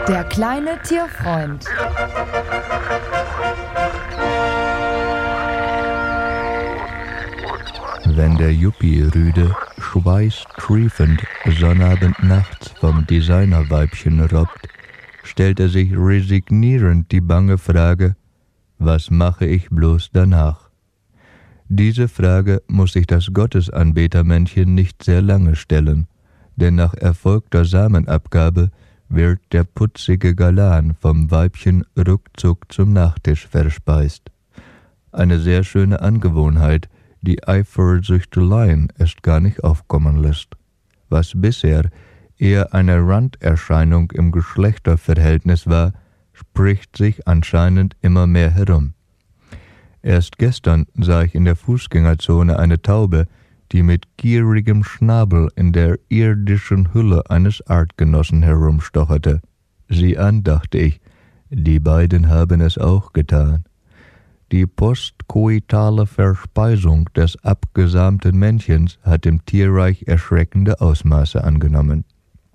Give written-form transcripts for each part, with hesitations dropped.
Der kleine Tierfreund. Wenn der Juppie-Rüde schweißtriefend Sonnabend nachts vom Designerweibchen robbt, stellt er sich resignierend die bange Frage: Was mache ich bloß danach? Diese Frage muss sich das Gottesanbetermännchen nicht sehr lange stellen, denn nach erfolgter Samenabgabe wird der putzige Galan vom Weibchen ruckzuck zum Nachtisch verspeist. Eine sehr schöne Angewohnheit, die Eifersüchteleien erst gar nicht aufkommen lässt. Was bisher eher eine Randerscheinung im Geschlechterverhältnis war, spricht sich anscheinend immer mehr herum. Erst gestern sah ich in der Fußgängerzone eine Taube, die mit gierigem Schnabel in der irdischen Hülle eines Artgenossen herumstocherte. Sieh an, dachte ich, die beiden haben es auch getan. Die postkoitale Verspeisung des abgesamten Männchens hat im Tierreich erschreckende Ausmaße angenommen.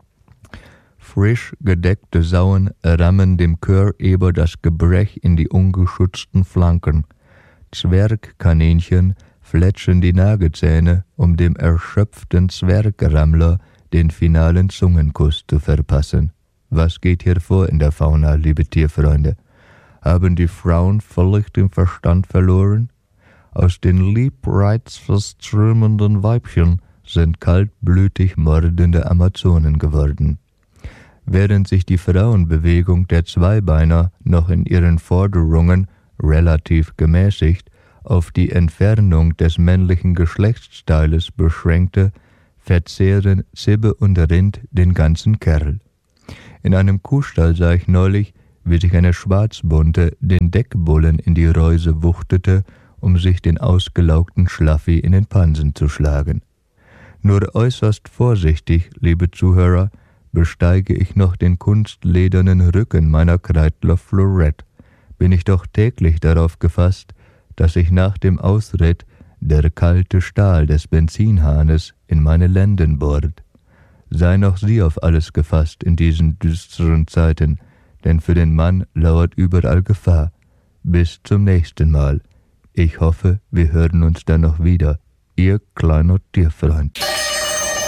Frisch gedeckte Sauen rammen dem Köreber das Gebrech in die ungeschützten Flanken. Zwergkaninchen fletschen die Nagezähne, um dem erschöpften Zwergrammler den finalen Zungenkuss zu verpassen. Was geht hier vor in der Fauna, liebe Tierfreunde? Haben die Frauen völlig den Verstand verloren? Aus den liebreizverströmenden Weibchen sind kaltblütig mordende Amazonen geworden. Während sich die Frauenbewegung der Zweibeiner noch in ihren Forderungen relativ gemäßigt auf die Entfernung des männlichen Geschlechtsteiles beschränkte, verzehren Zibbe und Rind den ganzen Kerl. In einem Kuhstall sah ich neulich, wie sich eine Schwarzbunte den Deckbullen in die Reuse wuchtete, um sich den ausgelaugten Schlaffi in den Pansen zu schlagen. Nur äußerst vorsichtig, liebe Zuhörer, besteige ich noch den kunstledernen Rücken meiner Kreidler Florette, bin ich doch täglich darauf gefasst, dass sich nach dem Ausritt der kalte Stahl des Benzinhahnes in meine Lenden bohrt. Sei noch sie auf alles gefasst in diesen düsteren Zeiten, denn für den Mann lauert überall Gefahr. Bis zum nächsten Mal. Ich hoffe, wir hören uns dann noch wieder. Ihr kleiner Tierfreund.